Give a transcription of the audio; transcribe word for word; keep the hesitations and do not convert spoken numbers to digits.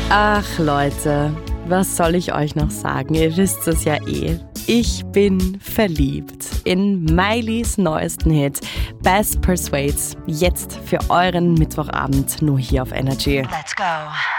Ach Leute, was soll ich euch noch sagen? Ihr wisst es ja eh. Ich bin verliebt in Miley's neuesten Hit Best Persuades. Jetzt für euren Mittwochabend nur hier auf Energy. Let's go.